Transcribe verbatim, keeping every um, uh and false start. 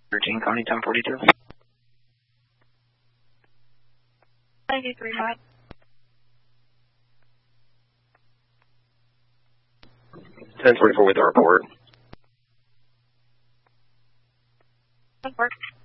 thirteen, County ten forty-two. ninety-three miles. ten forty-four with the report. Report.